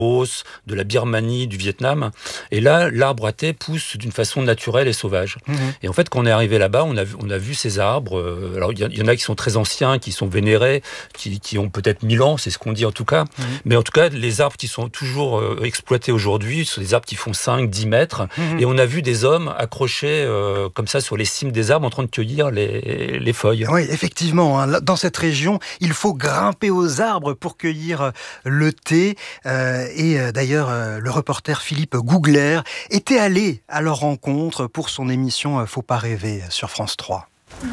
de la Birmanie, du Vietnam. Et là, l'arbre à thé pousse d'une façon naturelle et sauvage. Et en fait, quand on est arrivé là-bas, on a vu ces arbres. Alors, il y en a qui sont très anciens, qui sont vénérés, qui ont peut-être 1000 ans, c'est ce qu'on dit en tout cas. Mais en tout cas, les arbres qui sont toujours exploités aujourd'hui, ce sont des arbres qui font 5-10 mètres. Et on a vu des hommes accrochés comme ça sur les cimes des arbres en train de cueillir les feuilles. Oui, effectivement. Hein, dans cette région, il faut grimper aux arbres pour cueillir le thé. D'ailleurs, le reporter Philippe Gougler était allé à leur rencontre pour son émission Faut pas rêver sur France 3.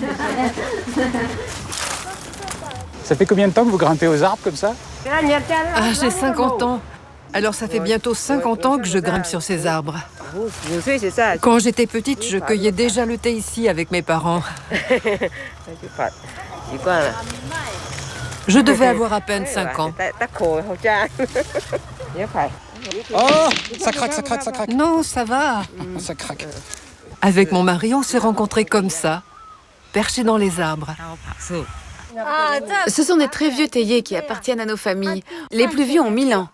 Ça fait combien de temps que vous grimpez aux arbres comme ça ? J'ai 50 ans. Alors ça fait bientôt 50 ans que je grimpe sur ces arbres. Quand j'étais petite, je cueillais déjà le thé ici avec mes parents. Je devais avoir à peine 5 ans. Oh, ça craque. Non, ça va. Ça craque. Avec mon mari, on s'est rencontrés comme ça, perchés dans les arbres. Ce sont des très vieux théiers qui appartiennent à nos familles. Les plus vieux ont 1000 ans.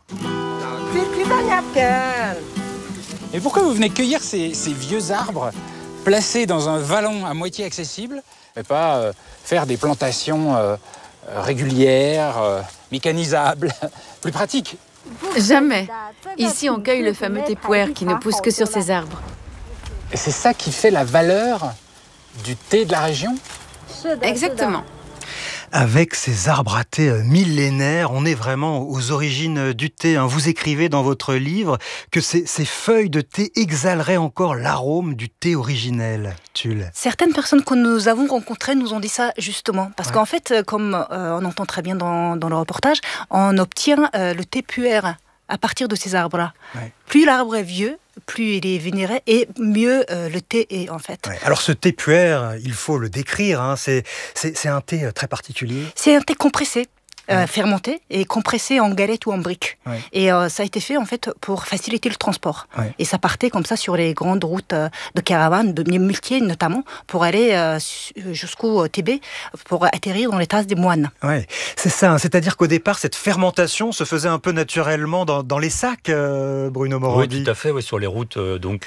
Et pourquoi vous venez cueillir ces vieux arbres placés dans un vallon à moitié accessible et pas faire des plantations régulières, mécanisables, plus pratiques ? Jamais. Ici, on cueille le fameux thé puer qui ne pousse que sur ces arbres. Et c'est ça qui fait la valeur du thé de la région ? Exactement. Avec ces arbres à thé millénaires, on est vraiment aux origines du thé. Vous écrivez dans votre livre que ces feuilles de thé exhaleraient encore l'arôme du thé originel. Tulle. Certaines personnes que nous avons rencontrées nous ont dit ça justement. Parce qu'en fait, comme on entend très bien dans le reportage, on obtient le thé puer à partir de ces arbres-là. Ouais. Plus l'arbre est vieux, plus il est vénéré et mieux le thé est en fait. Ouais. Alors ce thé puer, il faut le décrire, c'est un thé très particulier. C'est un thé compressé. Fermenté et compressé en galettes ou en briques. Ouais. Et ça a été fait en fait pour faciliter le transport. Ouais. Et ça partait comme ça sur les grandes routes de caravanes, de muletiers notamment, pour aller jusqu'au Tibet, pour atterrir dans les tasses des moines. Ouais, c'est ça. C'est-à-dire qu'au départ, cette fermentation se faisait un peu naturellement dans les sacs, Bruno Morandi. Oui, tout à fait. Ouais, sur les routes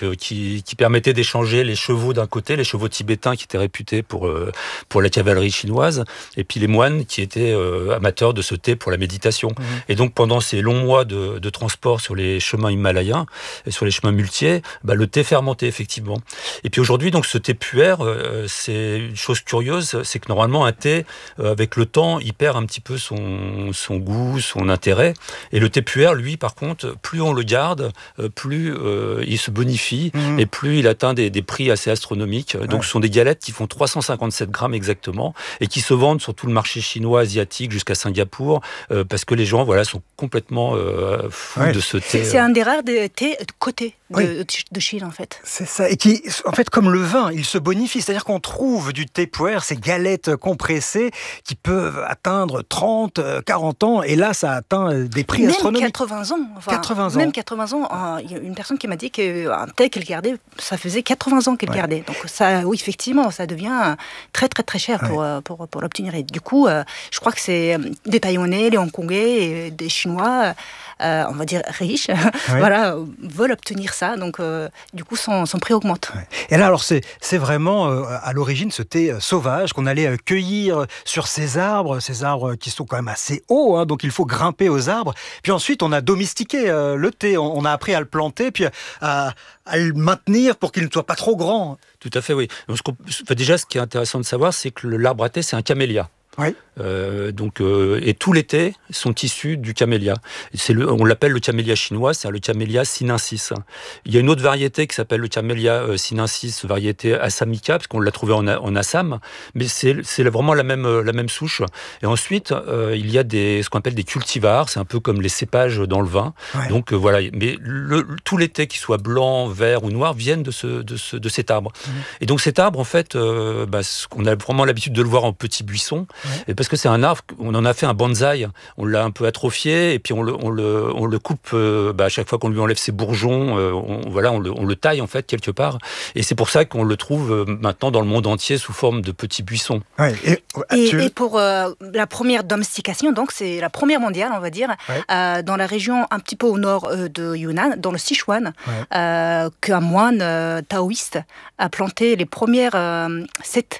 qui permettaient d'échanger les chevaux d'un côté, les chevaux tibétains qui étaient réputés pour la cavalerie chinoise, et puis les moines qui étaient amateurs de ce thé pour la méditation. Et donc pendant ces longs mois de transport sur les chemins himalayens et sur les chemins muletiers, le thé fermentait effectivement. Et puis aujourd'hui, donc ce thé puer, c'est une chose curieuse, c'est que normalement un thé, avec le temps, il perd un petit peu son goût, son intérêt. Et le thé puer, lui, par contre, plus on le garde, plus il se bonifie et plus il atteint des prix assez astronomiques. Donc ce sont des galettes qui font 357 grammes exactement et qui se vendent sur tout le marché chinois, asiatique, jusqu'à Singapour, parce que les gens sont complètement fous de ce thé. C'est un des rares thés cotés de Chine en fait. C'est ça, et qui en fait comme le vin, il se bonifie, c'est-à-dire qu'on trouve du thé puer, ces galettes compressées qui peuvent atteindre 30, 40 ans, et là ça atteint des prix astronomiques. Même 80 ans. 80 ans. Il y a une personne qui m'a dit qu'un thé qu'elle gardait, ça faisait 80 ans qu'elle gardait. Donc ça, oui effectivement, ça devient très très très cher pour l'obtenir. Et du coup, je crois que c'est des Taïwanais, des Hongkongais et des Chinois, on va dire riches, veulent obtenir ça. Donc, du coup, son prix augmente. Ouais. Et là, alors, c'est vraiment à l'origine ce thé sauvage qu'on allait cueillir sur ces arbres qui sont quand même assez hauts, donc il faut grimper aux arbres. Puis ensuite, on a domestiqué le thé, on a appris à le planter, puis à le maintenir pour qu'il ne soit pas trop grand. Tout à fait, oui. Donc, déjà, ce qui est intéressant de savoir, c'est que l'arbre à thé, c'est un camélia. Oui. Et tous les thés sont issus du camélia. On l'appelle le camélia chinois, c'est le camélia sinensis. Il y a une autre variété qui s'appelle le camélia sinensis, variété assamica, parce qu'on l'a trouvé en Assam, mais c'est vraiment la même souche. Et ensuite, il y a ce qu'on appelle des cultivars, c'est un peu comme les cépages dans le vin. Ouais. Donc voilà, mais tous les thés, qu'ils soient blancs, verts ou noirs, viennent de cet arbre. Et donc cet arbre, en fait, on a vraiment l'habitude de le voir en petits buissons. Et parce parce que c'est un arbre, on en a fait un bonsaï, on l'a un peu atrophié, et puis on le coupe à chaque fois qu'on lui enlève ses bourgeons, on le taille en fait quelque part, et c'est pour ça qu'on le trouve maintenant dans le monde entier sous forme de petits buissons. Ouais, et pour la première domestication, donc c'est la première mondiale, on va dire, dans la région un petit peu au nord de Yunnan, dans le Sichuan, qu'un moine taoïste a planté les premiers 7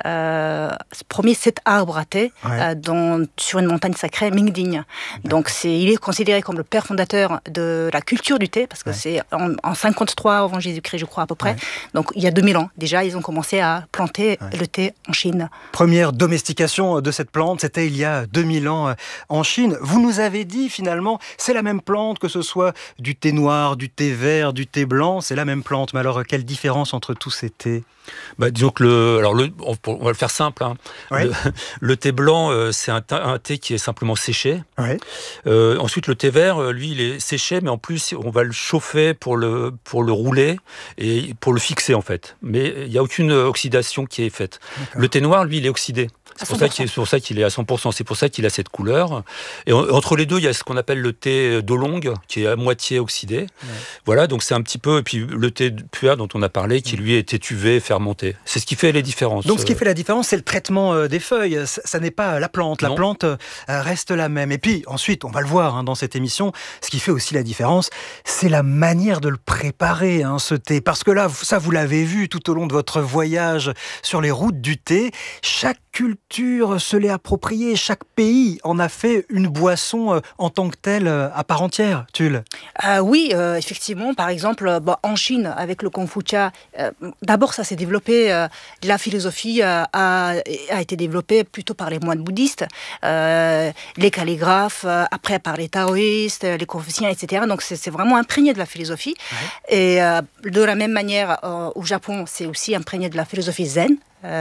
arbres à thé sur une montagne sacrée, Mingding. Donc il est considéré comme le père fondateur de la culture du thé, parce que c'est en 53 avant Jésus-Christ, je crois à peu près. Donc il y a 2000 ans déjà, ils ont commencé à planter le thé en Chine. Première domestication de cette plante, c'était il y a 2000 ans en Chine. Vous nous avez dit finalement, c'est la même plante, que ce soit du thé noir, du thé vert, du thé blanc, c'est la même plante. Mais alors, quelle différence entre tous ces thés ? Disons que on va le faire simple. Le thé blanc, c'est un thé qui est simplement séché. Ensuite, le thé vert, lui, il est séché, mais en plus, on va le chauffer pour le rouler et pour le fixer en fait. Mais il n'y a aucune oxydation qui est faite. D'accord. Le thé noir, lui, il est oxydé. C'est pour ça qu'il est à 100%. C'est pour ça qu'il a cette couleur. Et entre les deux, il y a ce qu'on appelle le thé d'oolong, qui est à moitié oxydé. Voilà, donc c'est un petit peu... Et puis le thé puer dont on a parlé, qui lui est étuvé, fermenté. C'est ce qui fait les différences. Donc ce qui fait la différence, c'est le traitement des feuilles. Ça n'est pas la plante. La plante reste la même. Et puis ensuite, on va le voir dans cette émission, ce qui fait aussi la différence, c'est la manière de le préparer, ce thé. Parce que là, ça vous l'avez vu tout au long de votre voyage sur les routes du thé. Chaque culture se l'est appropriée, chaque pays en a fait une boisson en tant que telle à part entière, Tulle. Oui, effectivement, par exemple, en Chine, avec le Confucia, d'abord ça s'est développé, la philosophie a été développée plutôt par les moines bouddhistes, les calligraphes, après par les taoïstes, les confuciens, etc. Donc c'est vraiment imprégné de la philosophie. Et de la même manière, au Japon, c'est aussi imprégné de la philosophie zen.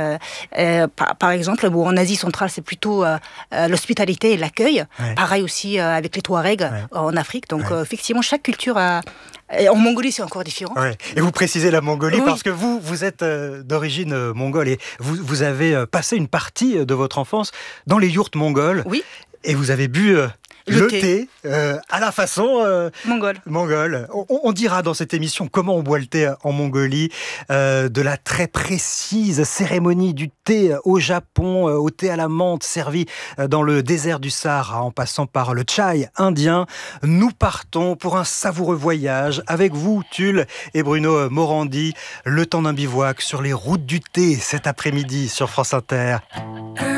Par exemple, en Asie centrale, c'est plutôt l'hospitalité et l'accueil. Pareil aussi avec les Touaregs en Afrique. Donc effectivement, chaque culture a... En Mongolie, c'est encore différent. Et vous précisez la Mongolie parce que vous êtes d'origine mongole et vous avez passé une partie de votre enfance dans les yourtes mongoles. Oui. Et vous avez bu... le thé à la façon mongole. On dira dans cette émission comment on boit le thé en Mongolie, de la très précise cérémonie du thé au Japon, au thé à la menthe servi dans le désert du Sahara en passant par le chai indien. Nous partons pour un savoureux voyage avec vous, Tulle et Bruno Morandi. Le temps d'un bivouac sur les routes du thé cet après-midi sur France Inter.